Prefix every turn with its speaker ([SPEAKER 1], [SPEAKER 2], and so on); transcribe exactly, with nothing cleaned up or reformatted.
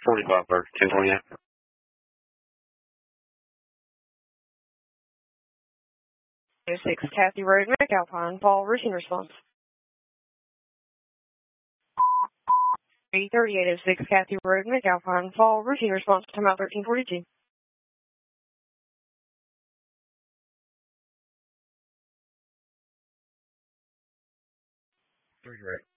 [SPEAKER 1] forty-five for ten twenty-eight.
[SPEAKER 2] six Kathy Road, McAlpine, Paul, routine response. three thirty-eight oh six Kathy Road, McAlpine, Paul, routine response, time out thirteen forty-two.
[SPEAKER 1] Three direct.